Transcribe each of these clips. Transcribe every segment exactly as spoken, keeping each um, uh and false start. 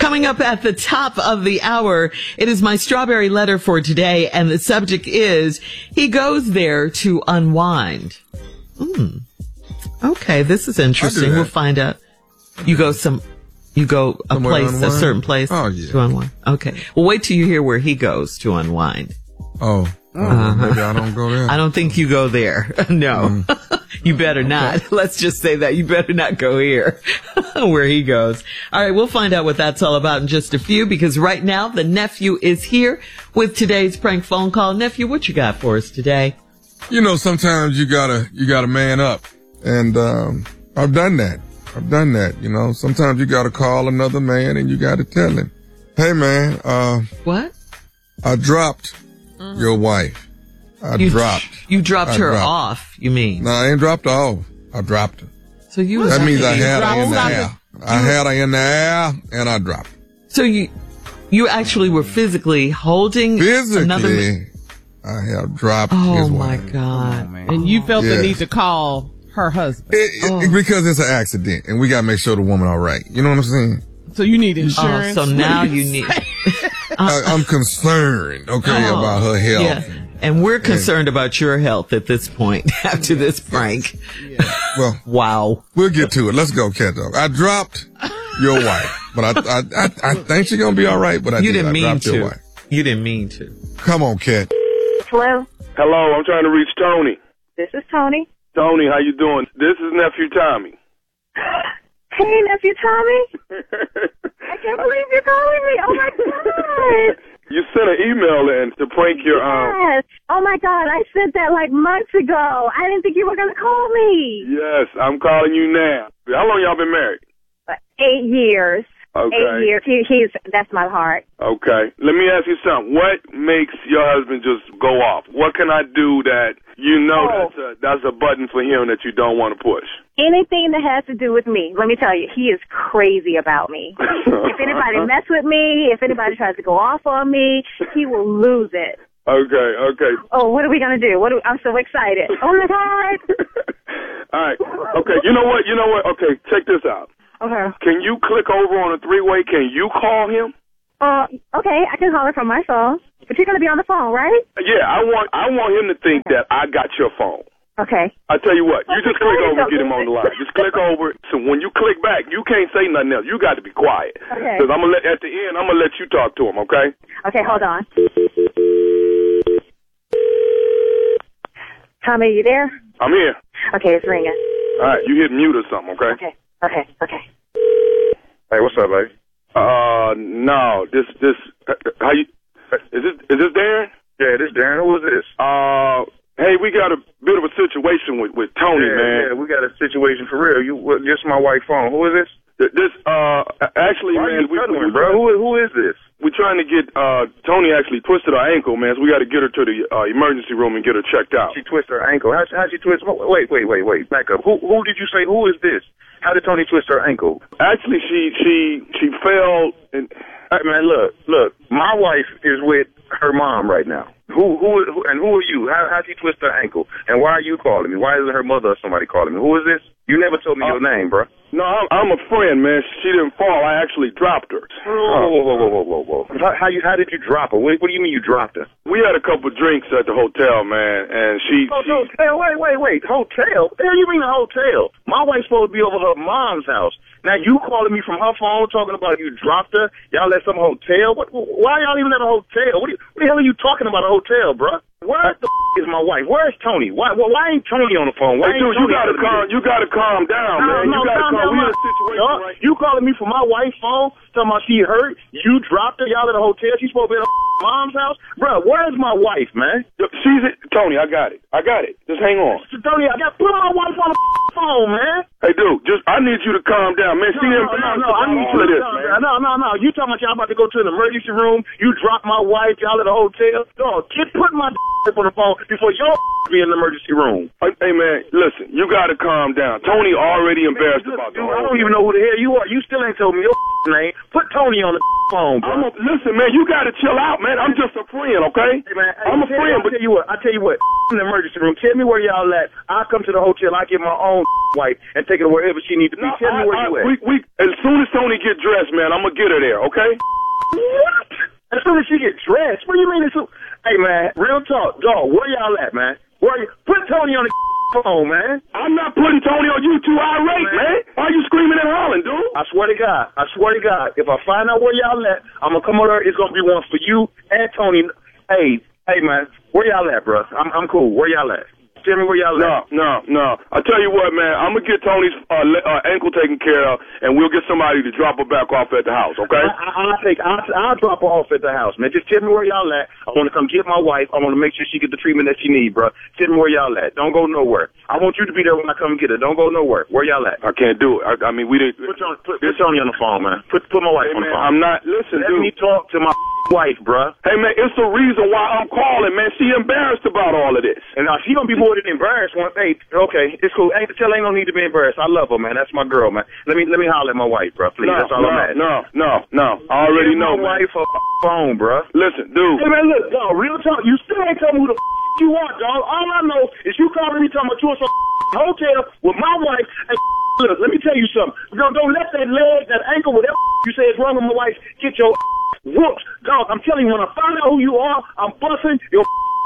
Coming up at the top of the hour, it is my strawberry letter for today, and the subject is, he goes there to unwind. Hmm. Okay, this is interesting. We'll find out. You go some, you go a Somewhere place, a certain place oh, yeah. to unwind. Okay. Well, wait till you hear where he goes to unwind. Oh. Uh, maybe I don't go there. I don't think you go there. No. Mm. You better not. Okay. Let's just say that. You better not go here where he goes. All right, we'll find out what that's all about in just a few, because right now the nephew is here with today's prank phone call. Nephew, what you got for us today? You know, sometimes you gotta, you gotta man up. And, um, I've done that. I've done that. You know, sometimes you gotta call another man and you gotta tell him, hey man, uh, what? I dropped mm-hmm. your wife. I you, dropped. You dropped I her dropped. off, you mean? No, I ain't dropped her off. I dropped her. So you That means I had her in the her. air. I had her in the air and I dropped her. So you, you actually were physically holding physically, another man? I have dropped oh his my wife. God. Oh, and you felt yes. the need to call her husband. It, it, oh. Because it's an accident and we got to make sure the woman all right. You know what I'm saying? So you need insurance. Oh, so now you need. I, I'm concerned, okay, oh, about her health. Yeah. And we're concerned and, about your health at this point after yes, this prank. Yes. Well, wow. We'll get to it. Let's go, Cat Dog. I dropped your wife, but I, I, I, I think she's gonna be all right. But I you did. didn't I mean dropped to. Your wife. You didn't mean to. Come on, Cat. Hello. Hello. I'm trying to reach Tony. This is Tony. Tony, how you doing? This is nephew Tommy. Hey, nephew Tommy. I can't believe you're calling me. Oh my God. You sent an email in to prank your um. Yes. Oh my God, I sent that like months ago. I didn't think you were gonna call me. Yes, I'm calling you now. How long y'all been married? Uh, eight years. Okay. Eight years. He, he's that's my heart. Okay. Let me ask you something. What makes your husband just go off? What can I do that you know oh. that's a that's a button for him that you don't want to push? Anything that has to do with me. Let me tell you, he is crazy about me. If anybody mess with me, if anybody tries to go off on me, he will lose it. Okay, okay. Oh, what are we gonna do? What? Do, I'm so excited. Oh my God. All right. Okay. You know what? You know what? Okay. Check this out. Okay. Can you click over on a three-way? Can you call him? Uh, okay, I can call her from my phone. But you're gonna be on the phone, right? Yeah, I want I want him to think okay. that I got your phone. Okay. I tell you what, you just click over and get him on the line. Just click over. So when you click back, you can't say nothing else. You got to be quiet. Okay. Because I'm gonna let at the end, I'm gonna let you talk to him. Okay. Okay, hold on. Tommy, you there? I'm here. Okay, it's ringing. All right, you hit mute or something, okay? Okay. Okay. Okay. Hey, what's up, baby? Uh, no, this this how you is this is this Darren? Yeah, this Darren. Who is this? Uh. Hey, we got a bit of a situation with, with Tony, yeah, man. Yeah, we got a situation for real. You, well, this is my wife's phone. Who is this? This, uh, actually, Why man, are you we, we, we, bro. Who, who is this? We're trying to get, uh, Tony actually twisted her ankle, man, so we got to get her to the, uh, emergency room and get her checked out. She twisted her ankle. How, how'd she twist? Wait, wait, wait, wait. Back up. Who, who did you say? Who is this? How did Tony twist her ankle? Actually, she, she, she fell and. Hey, man, look, look. My wife is with her mom right now. Who, who, who and who are you? How, how'd you twist her ankle? And why are you calling me? Why isn't her mother or somebody calling me? Who is this? You never told me uh, your name, bro. No, I'm, I'm a friend, man. She didn't fall. I actually dropped her. Oh, whoa, whoa, whoa, whoa, whoa, whoa. How, how you? How did you drop her? What, what do you mean you dropped her? We had a couple drinks at the hotel, man, and she. Oh, she hotel? Wait, wait, wait. Hotel? What the hell you mean a hotel? My wife's supposed to be over her mom's house. Now you calling me from her phone talking about you dropped her? Y'all at some hotel? What? Why y'all even at a hotel? What, you, what the hell are you talking about a hotel, bro? Where the f- is my wife? Where's Tony? Why? Why, why ain't Tony on the phone? Why hey, dude, ain't you Tony gotta calm. You gotta calm down, no, man. No, you gotta calm calm. down. We in a situation, uh, right? You calling me from my wife's phone, talking about she hurt? You dropped her. Y'all at a hotel. She's supposed to be at her mom's house, bro. Where's my wife, man? She's it, Tony. I got it. I got it. Just hang on. Tony, I got put my wife on the phone, man. Hey, dude, just I need you to calm down, man. No, See no, him. no, no, I need you to this, no, man. no, no, no. You talking about y'all about to go to an emergency room? You drop my wife, y'all at a hotel? No, get put my on the phone before y'all be in the emergency room. Hey, man, listen, you got to calm down. Tony already embarrassed man, about dude, the I don't even know who the hell you are. You still ain't told me your name. Put Tony on the phone, bro. I'm a, listen, man, you got to chill out, man. I'm just a friend, okay? Hey, man, hey, I'm a tell friend, you, but I tell you what, I tell you what, in the emergency room. Tell me where y'all at. I'll come to the hotel. I get my own wife and take her wherever she needs to be. no, Tell I, me where I, you at. We, we, as soon as Tony Tony get dressed, man, I'm gonna get her there, okay? What? As soon as she get dressed? What do you mean? As soon- hey, man, real talk. Dog, where y'all at, man? Where you? Put Tony on the phone, man. I'm not putting Tony on you too irate, man. man. Why you screaming and hollering, dude? I swear to God. I swear to God. If I find out where y'all at, I'm going to come over there. It's going to be one for you and Tony. Hey, hey, man. Where y'all at, bro? I'm, I'm cool. Where y'all at? Tell me where y'all no, at. No, no, no. I tell you what, man. I'm gonna get Tony's uh, le- uh, ankle taken care of, and we'll get somebody to drop her back off at the house. Okay? I, I, I'll take. I'll, I'll drop her off at the house, man. Just tell me where y'all at. I want to come get my wife. I want to make sure she get the treatment that she need, bro. Tell me where y'all at. Don't go nowhere. I want you to be there when I come get her. Don't go nowhere. Where y'all at? I can't do it. I, I mean, we didn't. Put, Tony, put, put Tony on the phone, man. Put put my wife hey, on the man, phone. I'm not. Listen, Let dude. me talk to my wife, bro. Hey, man, it's the reason why I'm calling, man. She embarrassed about all of this. And now she gonna be more than embarrassed. One, hey, okay, it's cool. Ain't tell ain't no need to be embarrassed. I love her, man. That's my girl, man. Let me let me holler at my wife, bro. Please, No, that's all no, I'm at. no, no, no. I already Give know, my man. wife a phone, bro. Listen, dude. Hey, man, look, dog, real talk. You still ain't tell me who the you are, dog. All I know is you calling me talking about you in some hotel with my wife. And look, let me tell you something. Don't, don't let that leg, that ankle, whatever you say is wrong with my wife, get your whoops. Dog, I'm telling you, when I find out who you are, I'm busting your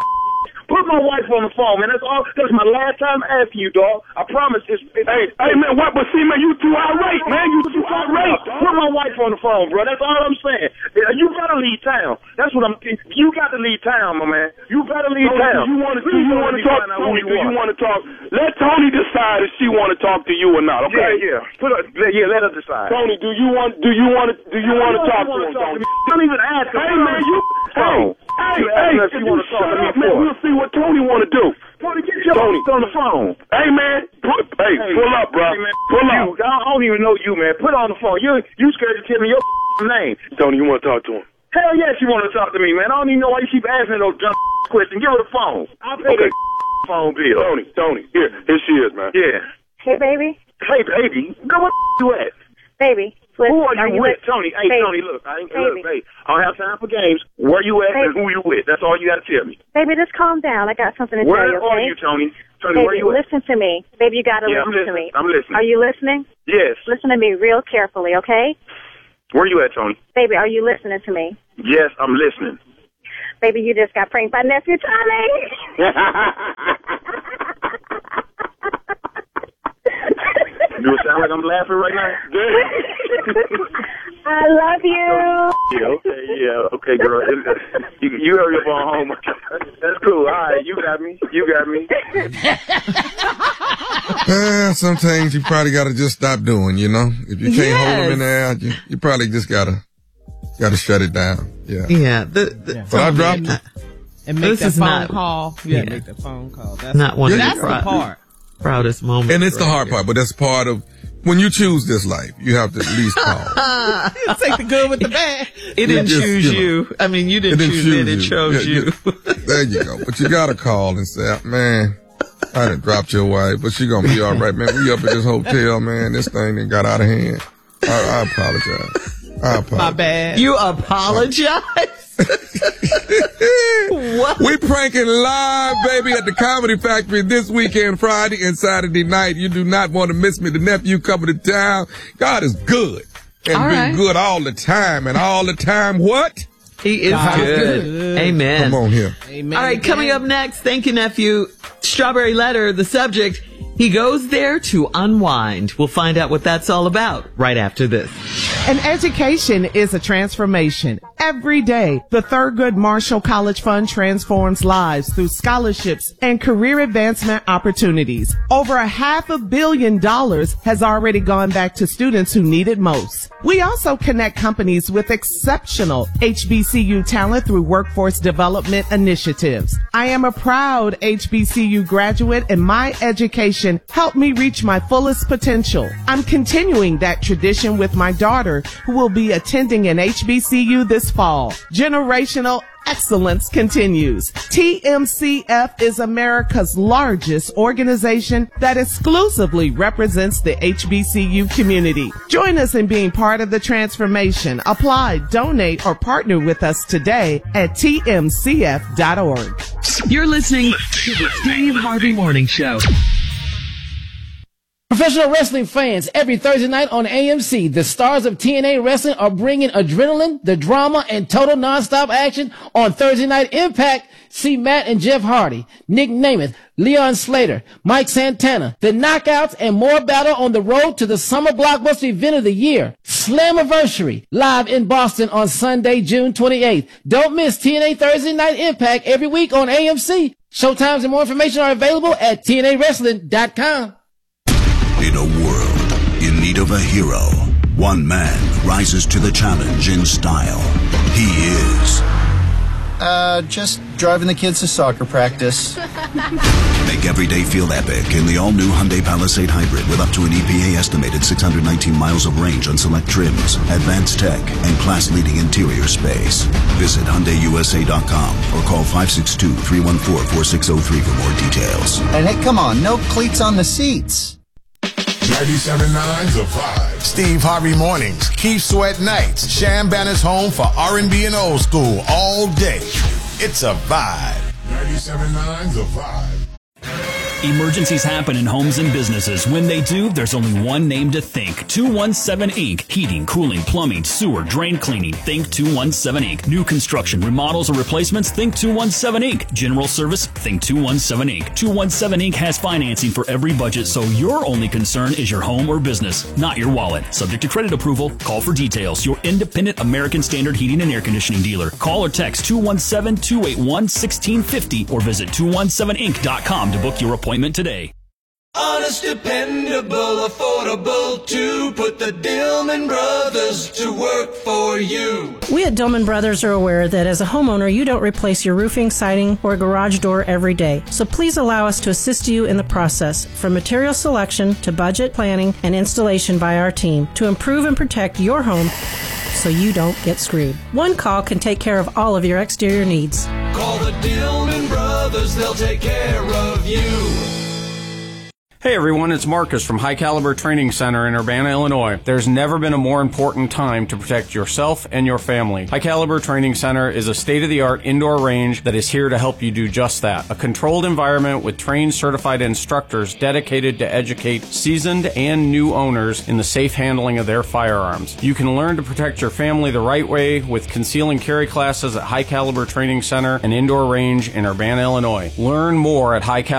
put my wife on the phone, man. That's all. That's my last time asking you, dog. I promise. It's, it's Hey, hey, man, what? But see, man, you too irate, man. You too irate. Put my wife on the phone, bro. That's all I'm saying. You gotta leave town. That's what I'm. You got to leave town, my man. You gotta leave Tony, town. do you want to? Do you want to talk? Tony, do you want to talk? Let Tony decide if she want to talk to you or not. Okay? Yeah, yeah. Put her, yeah, let her decide. Tony, do you want? Do you want to? Do you want to talk to him? Tony? Don't even ask her. Hey, man, you. Hey, hey, hey. If you shut up, man, we'll see what Tony want to do. Tony, get your Tony on the phone. Hey, man. Put, hey, Hey, pull up, bro. Hey, man, pull you, up. I don't even know you, man. Put her on the phone. You, you scared to tell me your name. Tony, you want to talk to him? Hell yeah, she want to talk to me, man. I don't even know why you keep asking those dumb questions. Give her the phone. I'll pay Okay. the phone bill. Tony, Tony, here, here she is, man. Yeah. Hey, baby. Hey, baby. Go where you at? Baby. Listen, Who are you, you with? li- Tony. Hey, baby. Tony, look. I ain't, Baby. look, hey, I don't have time for games. Where you at and Baby. who you with? That's all you got to tell me. Baby, just calm down. I got something to Where tell you, okay? are you, Tony? Tony, Baby, where you at? listen to me. Baby, you got to Yeah, I'm listen to listening. me. I'm listening. Are you listening? Yes. Listen to me real carefully, okay? Where you at, Tony? Baby, are you listening to me? Yes, I'm listening. Baby, you just got pranked by nephew Tommy. Do it sound like I'm laughing right now? I love you. Yeah, okay, yeah, okay, girl. You, you hurry up on home. That's cool. All right, you got me. You got me. Uh, some things you probably got to just stop doing, you know? If you can't hold them in Yes. there, you, you probably just got to got to shut it down. Yeah. Yeah. The, the, Yeah. But I dropped it. And make This that is phone not- call. Yeah, yeah. make that phone call. That's Not one of That's the the proud- part. proudest moments. And it's the right hard here. part, but that's part of when you choose this life, you have to at least call. Take the good with the bad. It didn't just, choose you know, you. I mean, you didn't, didn't choose choose it. It you. chose Yeah, you. yeah. There you go. But you got to call and say, man, I done dropped your wife, but she going to be all right, man. We up at this hotel, man. This thing done got out of hand. I, I apologize. I apologize. My bad. You apologize? What? We pranking live, baby, at the Comedy Factory this weekend, Friday and Saturday night. You do not want to miss me. The nephew coming to town. God is good. And All been right. good all the time. And all the time, what? He is God is good. good. Amen. Come on here. Amen. All right, coming up next, thank you, nephew. Strawberry Letter, the subject. He goes there to unwind. We'll find out what that's all about right after this. An education is a transformation. Every day, the Thurgood Marshall College Fund transforms lives through scholarships and career advancement opportunities. Over a half a billion dollars has already gone back to students who need it most. We also connect companies with exceptional H B C U talent through workforce development initiatives. I am a proud H B C U graduate, and my education helped me reach my fullest potential. I'm continuing that tradition with my daughter, who will be attending an H B C U this fall. Generational excellence continues. T M C F is America's largest organization that exclusively represents the H B C U community. Join us in being part of the transformation. Apply, donate, or partner with us today at T M C F dot org. You're listening to the Steve Harvey Morning Show. Professional wrestling fans, every Thursday night on A M C, the stars of T N A Wrestling are bringing adrenaline, the drama, and total nonstop action on Thursday Night Impact. See Matt and Jeff Hardy, Nick Namath, Leon Slater, Mike Santana, the Knockouts, and more battle on the road to the summer blockbuster event of the year, Slammiversary, live in Boston on Sunday, June twenty-eighth. Don't miss T N A Thursday Night Impact every week on A M C. Showtimes and more information are available at T N A wrestling dot com. In a world in need of a hero, one man rises to the challenge in style. He is... Uh, just driving the kids to soccer practice. Make every day feel epic in the all-new Hyundai Palisade Hybrid with up to an E P A-estimated six hundred nineteen miles of range on select trims, advanced tech, and class-leading interior space. Visit Hyundai U S A dot com or call five six two, three one four, four six zero three for more details. And hey, come on, no cleats on the seats. ninety-seven point nine The Vibe. Steve Harvey mornings, Keith Sweat nights. Sham Banner's home for R and B and old school all day. It's a vibe. ninety-seven point nine The Vibe. Emergencies happen in homes and businesses. When they do, there's only one name to think. two one seven Incorporated. Heating, cooling, plumbing, sewer, drain cleaning. Think two one seven Incorporated. New construction, remodels, or replacements. Think two one seven Incorporated. General service. Think two one seven Incorporated. two one seven Incorporated has financing for every budget, so your only concern is your home or business, not your wallet. Subject to credit approval. Call for details. Your independent American Standard Heating and Air Conditioning dealer. Call or text two one seven, two eight one, one six five zero or visit two one seven inc dot com to book your appointment today. Honest, dependable, affordable too. Put the Dillman Brothers to work for you. We at Dillman Brothers are aware that as a homeowner, you don't replace your roofing, siding, or garage door every day. So please allow us to assist you in the process, from material selection to budget planning and installation by our team, to improve and protect your home so you don't get screwed. One call can take care of all of your exterior needs. Call the Dillman Brothers, they'll take care of you. Hey everyone, it's Marcus from High Caliber Training Center in Urbana, Illinois. There's never been a more important time to protect yourself and your family. High Caliber Training Center is a state-of-the-art indoor range that is here to help you do just that. A controlled environment with trained certified instructors dedicated to educate seasoned and new owners in the safe handling of their firearms. You can learn to protect your family the right way with conceal and carry classes at High Caliber Training Center and Indoor Range in Urbana, Illinois. Learn more at High Caliber